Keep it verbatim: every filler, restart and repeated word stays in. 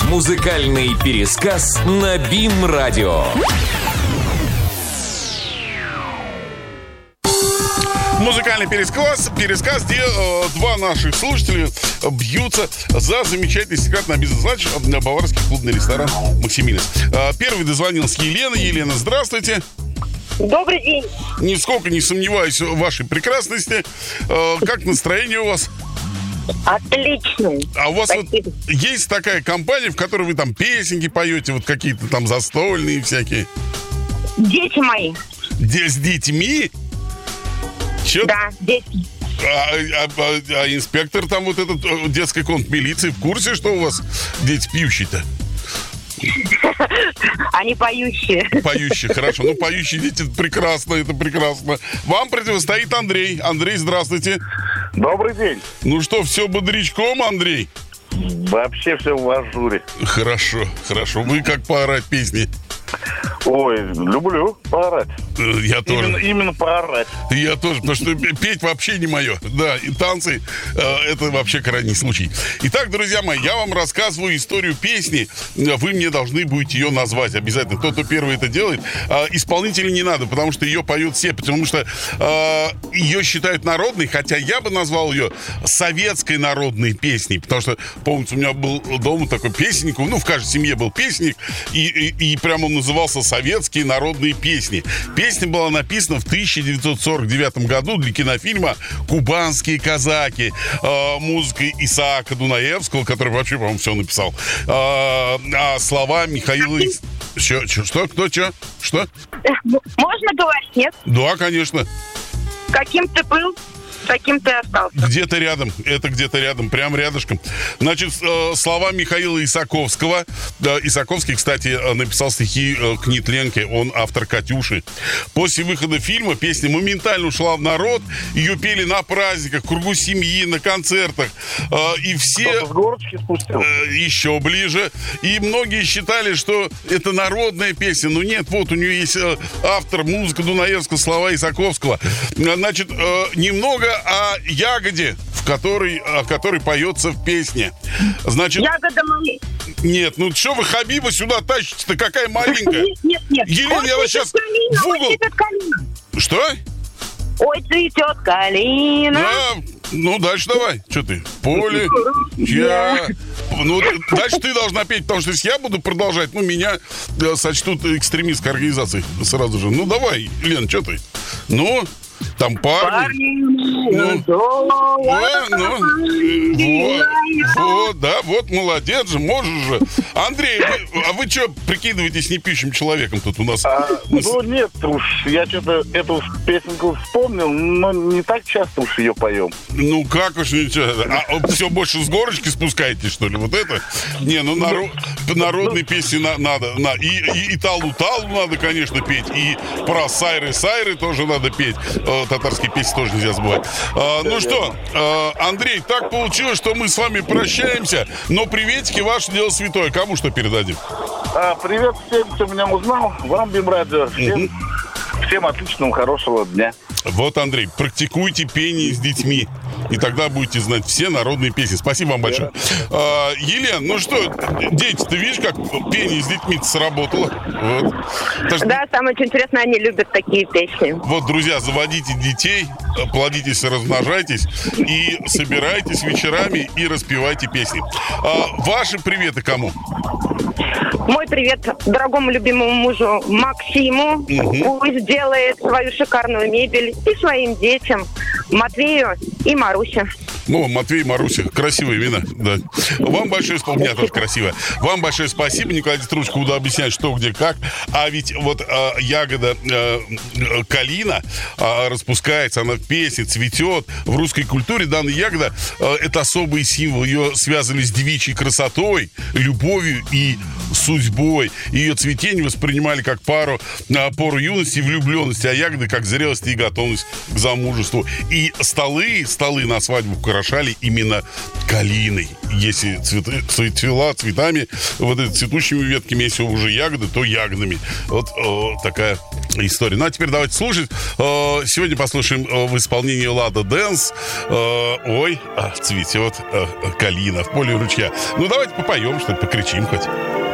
Музыкальный пересказ на БИМ-радио. Музыкальный пересказ, пересказ, где э, два наших слушателя бьются за замечательный секретный бизнес-ланч на баварский клубный ресторан «Максимилис». Э, первый дозвонилась Елена. Елена, здравствуйте. Добрый день. Нисколько не сомневаюсь в вашей прекрасности. Э, как настроение у вас? Отлично. А у вас вот Спасибо. есть такая компания, в которой вы там песенки поете, вот какие-то там застольные всякие? Дети мои. Где с детьми? Чё? Да, дети. А, а- а- а инспектор там вот этот э, детской комнаты милиции в курсе, что у вас дети пьющие-то? Они поющие. Поющие, хорошо. Ну, поющие дети, это прекрасно, это прекрасно. Вам противостоит Андрей. Андрей, здравствуйте. Добрый день. Ну что, все бодрячком, Андрей? Вообще все в ажуре. Хорошо, хорошо. Вы как поорать песни? Ой, люблю поорать. Э, Я тоже. Именно, именно поорать. Я тоже, потому что петь вообще не мое. Да, и танцы э, это вообще крайний случай. Итак, друзья мои, я вам рассказываю историю песни. Вы мне должны будете ее назвать обязательно. Тот, кто первый это делает. Э, исполнителя не надо, потому что ее поют все. Потому что э, ее считают народной, хотя я бы назвал ее советской народной песней. Потому что, помните, у меня был дома такой песенник. Ну, в каждой семье был песенник. И, и, и прямо он назывался «Советские народные песни». Песня была написана в тысяча девятьсот сорок девятом году для кинофильма «Кубанские казаки». Э, музыкой Исаака Дунаевского, который вообще, по-моему, все написал. Э, а слова Михаила... Ис- Чё, чё, что? Кто? Чё? Что? Можно говорить, нет? Да, конечно. Каким ты был, таким ты остался. Где-то рядом. Это где-то рядом. Прям рядышком. Значит, э, слова Михаила Исаковского. Да, Исаковский, кстати, э, написал стихи э, к Нетленке. Он автор «Катюши». После выхода фильма песня моментально ушла в народ. Ее пели на праздниках, в кругу семьи, на концертах. Э, и все... Кто-то с горочки спустил. э, еще ближе. И многие считали, что это народная песня. Но нет, вот у нее есть э, автор, музыка Дунаевского, слова Исаковского. Э, Значит, э, немного о ягоде, в которой, о которой поется в песне. Значит, Ягода моя. нет, ну что вы Хабиба сюда тащите-то, какая маленькая? Нет, нет, нет. Елена, Ой, я вас цветет сейчас калина, в угол... Ой, цветет калина. Что? Ой, цветет калина. Да, ну дальше давай. Что ты? Поле. Я. Ну, дальше ты должна петь, потому что если я буду продолжать, ну, меня э, сочтут экстремистской организацией сразу же. Ну, давай, Лен, что ты? Ну, там парни. Ну, да, ну, вот, вот, да, вот, молодец же, можешь же. Андрей, вы, а вы что прикидываетесь непищим человеком тут у нас? А, ну нет уж, я что-то эту песенку вспомнил, но не так часто уж ее поем. Ну, как уж ничего. А все больше с горочки спускаетесь, что ли? Вот это? Не, ну, наро- народные песни на- надо. На, и, и, и талу-талу надо, конечно, петь. И про сайры-сайры тоже надо петь. Э, татарские песни тоже нельзя забывать. Э, ну что, э, Андрей, так получилось, что мы с вами прощаемся, но приветики ваше дело святое. Кому что передадим? А, привет всем, кто меня узнал. Вам, БИМ-радио. Всем, всем отличного, хорошего дня. Вот, Андрей, практикуйте пение с детьми, и тогда будете знать все народные песни. Спасибо вам большое. А, Елена, ну что, дети, ты видишь, как пение с детьми сработало? Вот. Так что, Да, самое что интересное, они любят такие песни. вот, друзья, заводите детей, плодитесь, размножайтесь и собирайтесь вечерами и распевайте песни. А, ваши приветы кому? Мой привет дорогому любимому мужу Максиму. Мгм. Пусть делает свою шикарную мебель и своим детям Матвею и Марусе. Ну, Матвей, Маруся, красивые имена, да. Вам большое спасибо, у меня тоже красиво. Вам большое спасибо, не кладите ручку, буду объяснять, что, где, как. А ведь вот э, ягода э, э, калина э, распускается, она в песне, цветет. В русской культуре данная ягода э, это особый символ. Ее связывали с девичьей красотой, любовью и судьбой. Ее цветение воспринимали как пару, э, пору юности и влюбленности, а ягоды как зрелость и готовность к замужеству. И столы, столы на свадьбу украшали именно калиной. Если цветы, цвела цветами, вот эти цветущими ветками, если уже ягоды, то ягодами. Вот о, такая история. Ну, а теперь давайте слушать. Э, сегодня послушаем э, в исполнении Лада Дэнс. Э, ой, а, цветет э, калина в поле ручья. Ну, давайте попоем, что ли, покричим хоть.